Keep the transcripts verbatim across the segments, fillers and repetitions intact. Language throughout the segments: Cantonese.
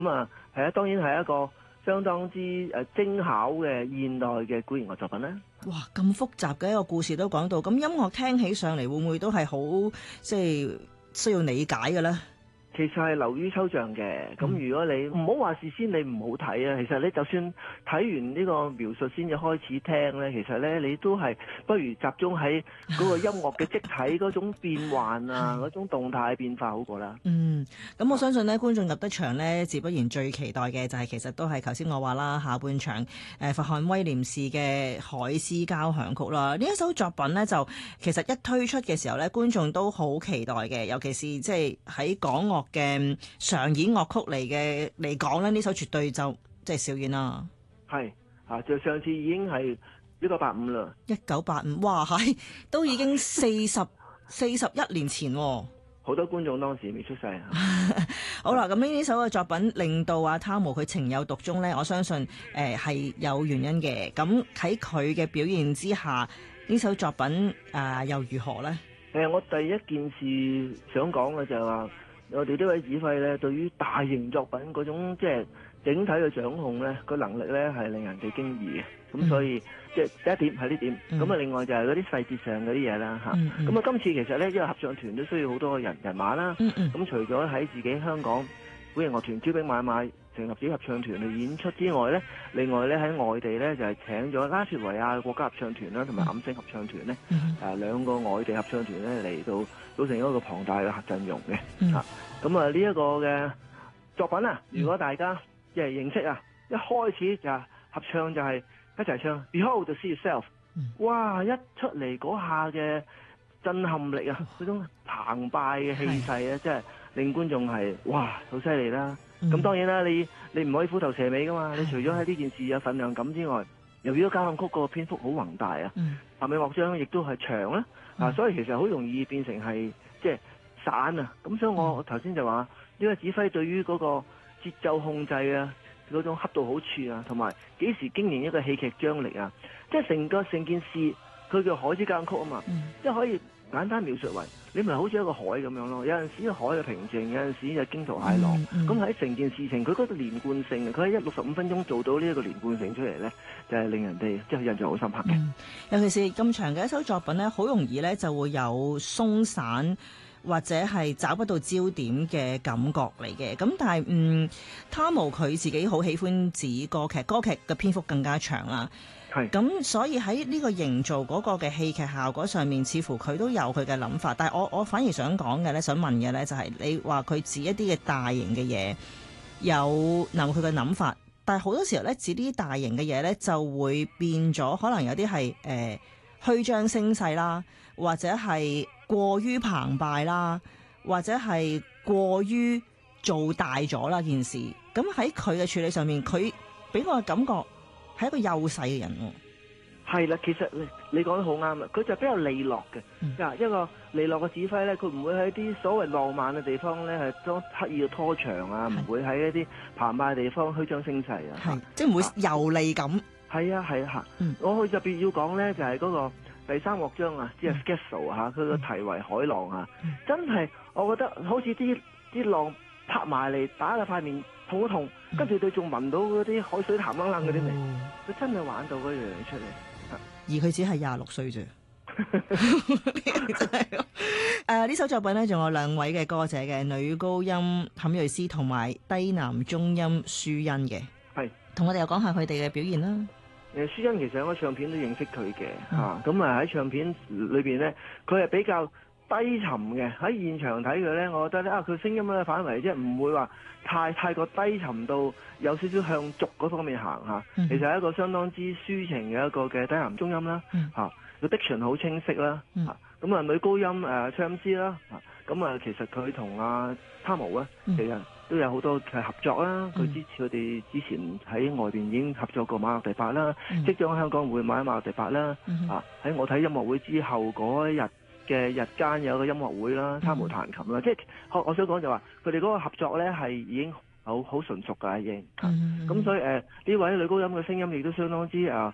咁啊係啊，當然係一個相當之誒精巧嘅現代嘅古弦樂作品啦。 哇！咁複雜嘅一個故事都講到，咁音樂聽起上嚟會唔會都係好即係需要理解嘅咧？ 其實係流於抽象嘅，咁如果你唔好話事先你唔好睇啊，其實你就算睇完呢個描述先至開始聽咧，其實咧你都係不如集中喺嗰個音樂嘅積體嗰種變幻啊，嗰種動態變化好過啦。 嗯，咁我相信咧，觀眾入得場咧，自不然最期待嘅就係其實都係頭先我話啦，下半場誒佛漢威廉士嘅海獅交響曲啦。呢一首作品咧，就其實一推出嘅時候咧，觀眾都好期待嘅，尤其是即係喺港樂嘅常演樂曲嚟嘅嚟講咧，呢首絕對就即係少見啦。 係啊，就上次已經係一九八五啦， 一九八五，哇係都已經四十四十一年前喎。 好多觀眾當時未出世啊。 好啦，咁呢呢首嘅作品令到阿湯姆佢情有獨鍾咧，我相信誒係、呃、有原因嘅。咁喺佢嘅表現之下，呢首作品啊、呃、又如何咧？ 誒、呃，我第一件事想講嘅就係話，我哋呢位指揮咧，對於大型作品嗰種即係整體嘅掌控咧，個能力咧係令人哋驚異嘅。咁所以、嗯、即係第一點係呢點。咁啊、嗯，另外就係嗰啲細節上嗰啲嘢啦嚇。咁啊、嗯，今次其實咧，因為合唱團都需要好多人人馬啦。咁、嗯嗯、除咗喺自己香港古箏樂團招兵買馬成立自己合唱團去演出之外咧，另外咧喺外地咧就係、是、請咗拉脫維亞國家合唱團啦，同埋暗星合唱團咧，誒、嗯呃、兩個外地合唱團咧嚟到組成一個龐大嘅陣容嘅。嚇、嗯，咁啊呢一個嘅作品啊，如果大家即係認識啊，一開始就合唱就係、是。一齊唱 Behold to see yourself，哇！一出嚟嗰下嘅震撼力啊，嗰種澎湃嘅氣勢啊，真係令觀眾係哇好犀利啦！咁、嗯、當然啦，你你唔可以虎頭蛇尾噶嘛，你除咗喺呢件事有份量感之外，由於個交響曲個篇幅好宏大啊，下面樂章亦都係長啦，嗯、啊，所以其實好容易變成係即係散啊。咁所以我頭先就話呢個指揮對於嗰個節奏控制啊，嗰種恰到好處啊，同埋幾時經營一個戲劇張力啊，即係成個成件事，佢叫海之交響曲啊嘛，嗯、即係可以簡單描述為，你咪好似一個海咁樣咯。有陣時個海嘅平靜，有陣時就驚濤駭浪。咁喺成件事情，佢嗰個連貫性，佢喺一六十五分鐘做到呢一個連貫性出嚟咧，就係、是、令人哋即係印象好深刻嘅、嗯。 尤其是咁長嘅一首作品咧，好容易咧就會有鬆散，或者係找不到焦點嘅感覺嚟嘅，咁但係嗯，湯姆佢自己好喜歡指歌劇，歌劇嘅篇幅更加長啦。係咁，所以喺呢個營造嗰個嘅戲劇效果上面，似乎佢都有佢嘅諗法。但係我我反而想講嘅咧，想問嘅咧，就係你話佢指一啲嘅大型嘅嘢，有嗱佢嘅諗法，但係好多時候咧，指啲大型嘅嘢咧，就會變咗，可能有啲係誒虛張聲勢啦，或者係過於澎湃啦，或者係過於做大咗啦件事。咁喺佢嘅處理上面，佢俾我嘅感覺係一個幼細嘅人喎。 係啦，其實你你講得好啱啦，佢就比較利落嘅。嗱、嗯，一個利落嘅指揮咧，佢唔會喺啲所謂浪漫嘅地方咧，係當刻意嘅拖長啊，唔會喺一啲澎湃嘅地方虛張聲勢啊。 係，即係唔會油膩咁。係啊係啊嚇，嗯、我特別要講咧，就係、是、嗰個第三樂章啊，即係 Scherzo 嚇，佢個題為海浪啊，嗯、真係我覺得好似啲啲浪拍埋嚟打喺塊面痛一痛，嗯、跟住佢仲聞到嗰啲海水鹹冷冷嗰啲味，佢、嗯、真係玩到嗰樣嘢出嚟。 而佢只係廿六歲啫。真係誒呢首作品咧，仲有兩位嘅歌者嘅，女高音坎瑞斯同埋低男中音舒恩嘅，係同我哋又講下佢哋嘅表現啦。 誒，舒恩其實我唱片都認識佢嘅嚇，咁啊喺唱片裏邊咧，佢係比較低沉嘅。喺現場睇佢咧，我覺得咧啊，佢聲音咧反為即係唔會話太太過低沉到有少少向俗嗰方面行嚇。嗯、其實係一個相當之抒情嘅一個嘅低男中音啦嚇，個 diction 好清晰啦嚇。咁啊女高音誒唱詩啦嚇，咁啊其實佢同阿湯姆咧其實都有好多嘅合作啦。佢支持佢哋之前喺外邊已經合作過馬勒第八啦，嗯、即將喺香港會買馬勒第八啦。嗯、啊喺我睇音樂會之後嗰一日嘅日間有個音樂會啦，湯姆彈琴啦，嗯、即係我我想講就話佢哋嗰個合作咧係已經好好純熟㗎已經。咁、嗯、所以誒呢、呃、位女高音嘅聲音亦都相當之啊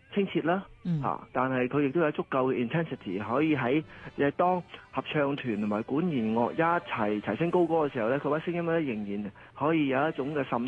清澈啦，嚇、 嗯啊，但係佢亦都有足夠嘅 intensity，可以喺誒當合唱團同埋管弦樂一齊齊聲高歌嘅時候咧，佢把聲音咧仍然可以有一種嘅滲